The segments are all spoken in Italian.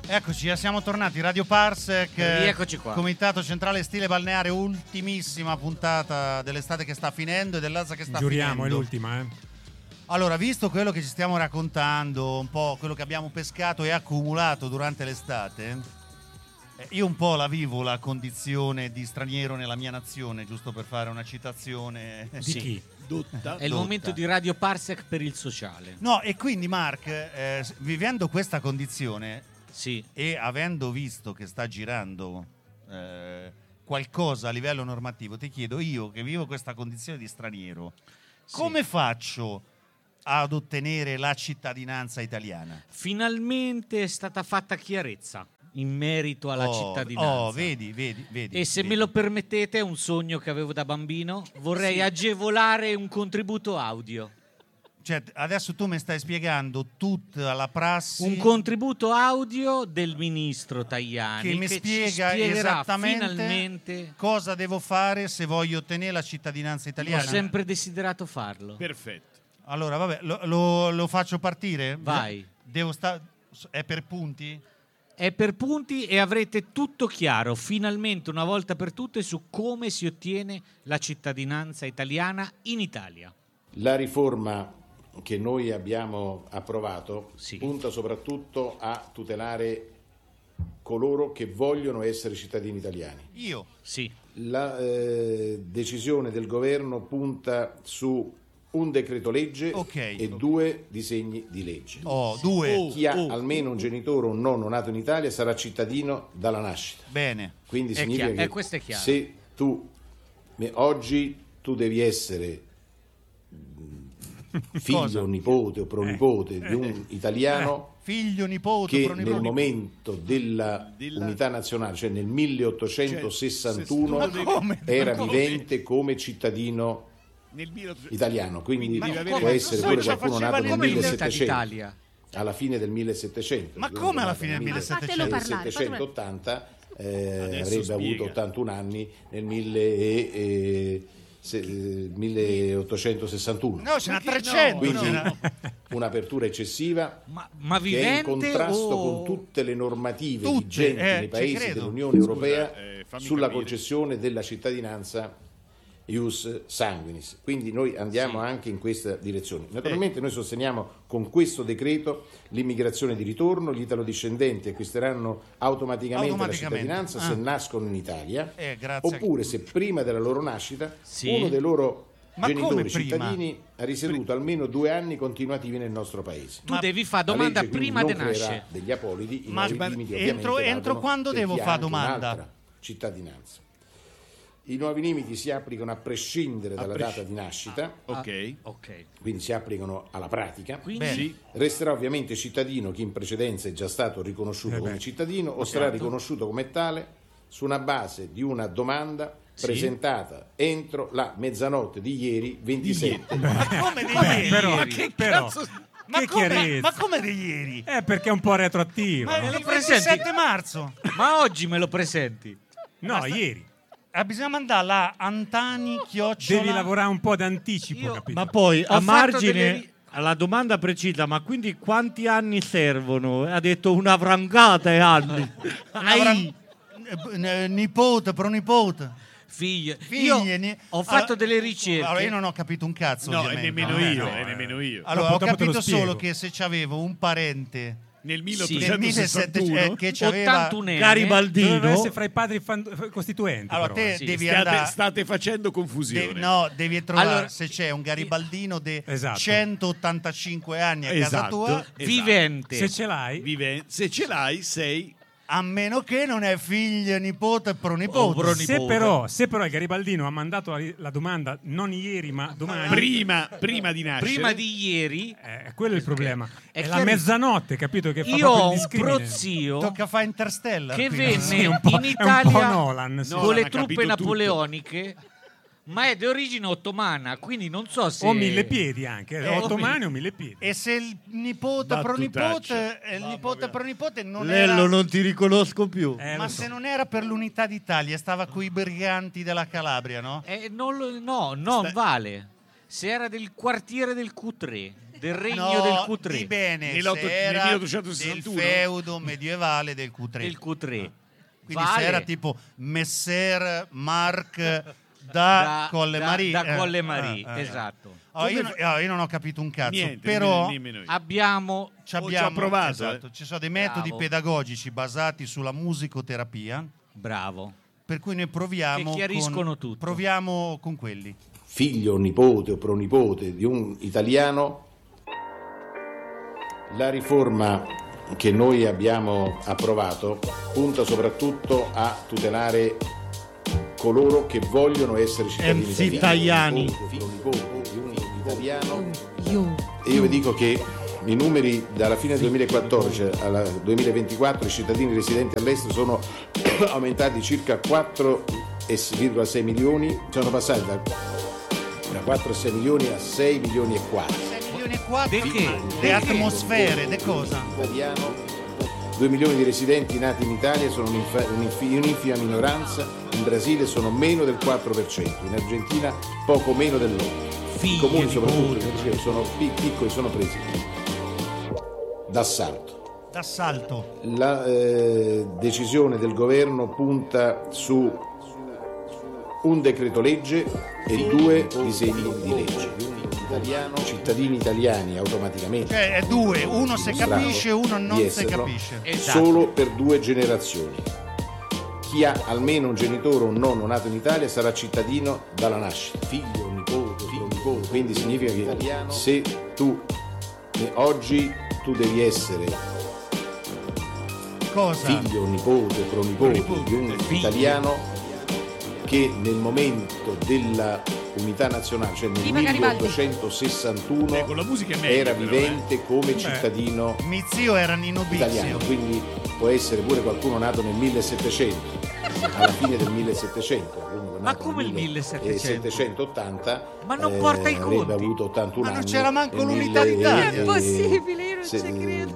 Eccoci, siamo tornati. Radio Parsec, Rieccoci qua. Comitato Centrale Stile Balneare, ultimissima puntata dell'estate che sta finendo e dell'alza che sta Giuriamo, finendo. è l'ultima, Allora, visto quello che ci stiamo raccontando, un po' quello che abbiamo pescato e accumulato durante l'estate, io un po' la vivo la condizione di straniero nella mia nazione, giusto per fare una citazione. Di chi? È il momento di Radio Parsec per il sociale. No, e quindi Mark, vivendo questa condizione Sì. e avendo visto che sta girando qualcosa a livello normativo, ti chiedo, io che vivo questa condizione di straniero, come faccio ad ottenere la cittadinanza italiana? Finalmente è stata fatta chiarezza in merito alla cittadinanza. Oh, vedi. E se me lo permettete, è un sogno che avevo da bambino. Vorrei agevolare un contributo audio. Cioè, adesso tu mi stai spiegando tutta la prassi. Un contributo audio del ministro Tajani che mi ci spiega spiegherà esattamente finalmente cosa devo fare se voglio ottenere la cittadinanza italiana. Ho sempre desiderato farlo. Perfetto. Allora, vabbè, lo faccio partire? Vai. È per punti? È per punti e avrete tutto chiaro, finalmente, una volta per tutte, su come si ottiene la cittadinanza italiana in Italia. La riforma che noi abbiamo approvato Sì. punta soprattutto a tutelare coloro che vogliono essere cittadini italiani. Io? Sì. La decisione del governo punta su un decreto legge e 2 disegni di legge. Due. Chi ha almeno un genitore o un nonno nato in Italia sarà cittadino dalla nascita. Bene. Quindi È significa chiaro, che questo è chiaro. se oggi tu devi essere figlio, nipote o pronipote di un italiano figlio, nipote, che pronipote. nel momento della unità nazionale, cioè nel 1861, era vivente come cittadino italiano, quindi può essere pure qualcuno nato nel 1700, alla fine del 1700. Ma come alla fine del 1700? Nel 780 avrebbe avuto 81 anni nel 1861. No, ce n'ha 300. Quindi un'apertura eccessiva ma che è in contrasto con tutte le normative vigenti nei paesi dell'Unione Europea sulla concessione della cittadinanza ius sanguinis. Quindi noi andiamo anche in questa direzione. Naturalmente noi sosteniamo con questo decreto l'immigrazione di ritorno. Gli italodiscendenti acquisteranno automaticamente la cittadinanza se nascono in Italia, oppure se prima della loro nascita uno dei loro genitori cittadini ha risieduto almeno 2 anni continuativi nel nostro paese. Tu devi fare domanda prima di nascere. Degli apolidi i Ma nuovi limiti entro quando devo fare domanda? Cittadinanza. I nuovi limiti si applicano a prescindere dalla data di nascita, Ok. quindi si applicano alla pratica. Quindi Resterà ovviamente cittadino chi in precedenza è già stato riconosciuto come cittadino o sarà riconosciuto come tale su una base di una domanda presentata entro la mezzanotte di ieri 27. Ma come di ieri? Però, Ma come di ieri? perché è un po' retroattivo. Ma no? è il 27 marzo. ma oggi me lo presenti? No, ieri. Bisogna mandarla a Antani Devi lavorare un po' d'anticipo, capito? Ma poi Ho a fatto margine delle- alla domanda precisa, ma quindi quanti anni servono? Ha detto una vrangata e anni. Nipote, pronipote. Figli. Figli, Ho fatto delle ricerche. Allora io non ho capito un cazzo. No, ovviamente. nemmeno io. Allora Dopo ho te lo capito spiego. solo che se c'avevo un parente Nel nel 1861 1700 che c'aveva 81enne. Doveva Garibaldino. essere fra i padri costituenti. allora però, te sì. devi andare state facendo confusione. devi trovare Allora, se c'è un Garibaldino di Esatto. 185 anni a casa Esatto. tua, Vivente. Se ce l'hai, Se ce l'hai, sei a meno che non è figlio, nipote, pronipote. se però il Garibaldino ha mandato la domanda non ieri ma domani, prima di nascere. Prima di ieri quello è il problema. È È la chiarissimo. mezzanotte, capito? Che fa io proprio ho il un discrimine. prozio Tocca fare Interstellar che qui, venne no? Sì, un po', in è un po' Italia Nolan, sì. con Nolan le ha truppe capito tutto. napoleoniche, ma è di origine ottomana, quindi non so se O 1000 piedi anche, 8 mani o 1000 piedi. E se il nipote pronipote il nipote pronipote non Lello, era non ti riconosco più. ma lo so. se non era per l'unità d'Italia stava coi briganti della Calabria, no? non vale. Se era del quartiere del Q3. del regno del Q3. Di bene, nel era 1861 del feudo medievale del Q3. Del Q3. Quindi se era tipo Messer Marc da Colle Marie. Da Colle Marie, esatto. Io non ho capito un cazzo, Niente, però nemmeno io. Abbiamo ci abbiamo provato, esatto, ci sono dei metodi pedagogici basati sulla musicoterapia. Bravo. Per cui noi proviamo che chiariscono tutto. Proviamo con quelli. Figlio, nipote o pronipote di un italiano, la riforma che noi abbiamo approvato punta soprattutto a tutelare coloro che vogliono essere cittadini italiani. Pronipote di un italiano. E io vi dico che i numeri dalla fine del 2014 al 2024 i cittadini residenti all'estero sono aumentati di circa 4,6 milioni, sono passati da 4,6 milioni a 6 milioni e 4. 6 milioni e 4 che? Le atmosfere, de cosa? Italiano, 2 milioni di residenti nati in Italia sono un'infima minoranza, in Brasile sono meno del 4%, in Argentina poco meno dell'8%. I comuni soprattutto sono piccoli, sono presi d'assalto. La decisione del governo punta su un decreto legge e 2 disegni di legge. Italiano, cittadini italiani automaticamente. Cioè è 2, uno se capisce, uno non se capisce. Esatto. Solo per 2 generazioni. Chi ha almeno un genitore o un nonno nato in Italia sarà cittadino dalla nascita. Figlio, nipote. Quindi significa che se tu oggi tu devi essere figlio, nipote, pronipote di un italiano che nel momento della unità nazionale, cioè nel 1861 era vivente come cittadino mio zio era Nino italiano, Bizio. quindi può essere pure qualcuno nato nel 1700, alla fine del 1700. Ma come il 1780? Ma non porta i conti. Avrebbe avuto 81 anni. Ma non c'era manco l'unità d'Italia. È impossibile, io non ci credo.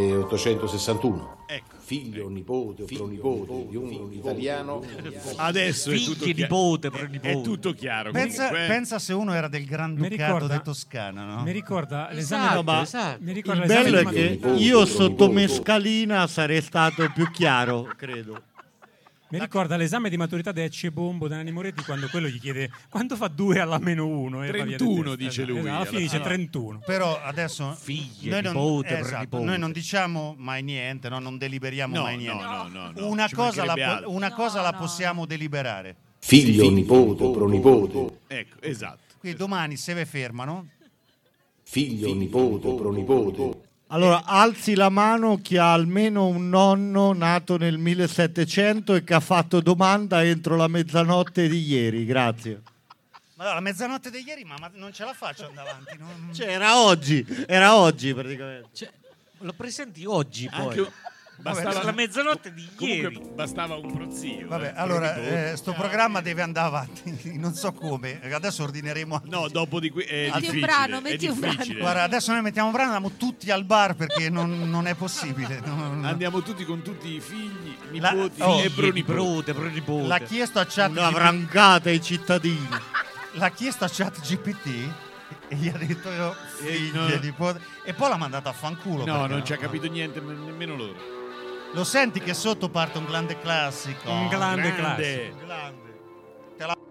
1861. Ecco. Figlio, nipote o pronipote di un italiano. Adesso è tutto Figli, nipote, chiaro. pronipote. È tutto chiaro. Pensa se uno era del Granducato di Toscana, no? Mi ricorda l'esame. Esatto, ma esatto. Mi ricorda Il l'esame bello è di che maturità. io sotto mescalina sarei stato più chiaro, credo. Mi ricorda l'esame di maturità di Ecce Bombo da Nanni Moretti, quando quello gli chiede quanto fa 2 alla meno 1. 31 dice lui. Alla fine dice 31. Però adesso Figli, noi nipote, esatto, pronipote. noi non diciamo mai niente, no? Non deliberiamo mai niente. No. Una Ci cosa mancherebbe altro. la possiamo deliberare. Figlio, nipote o pronipote. Ecco, esatto. Quindi domani se ve fermano, Figlio, nipote o pronipote. Allora, alzi la mano chi ha almeno un nonno nato nel 1700 e che ha fatto domanda entro la mezzanotte di ieri, grazie. ma no, la mezzanotte di ieri, ma non ce la faccio andare avanti. Cioè, era oggi praticamente. Cioè, lo presenti oggi poi. Anche bastava la mezzanotte di ieri. Comunque bastava un prozio. Vabbè, allora, sto programma deve andare avanti, non so come. Adesso ordineremo. No, dopo di qui è Metti un difficile. brano, è metti un brano. difficile. Guarda, adesso noi mettiamo un brano, andiamo tutti al bar perché non è possibile. Andiamo tutti con tutti i figli, La- nipoti oh, e Figli, pronipote. pronipote. L'ha chiesto a chat Una vrangata ai cittadini. l'ha chiesto a chat GPT e gli ha detto io figli no. di e poi l'ha mandato a fanculo. No, perché non ci ha capito niente, nemmeno loro. Lo senti che sotto parte un grande classico? Un grande classico. Grande. Te la...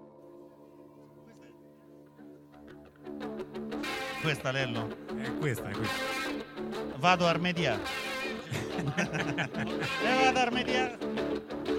Questa Lello. Questa è questa. Vado a armediare. Vado a armediare.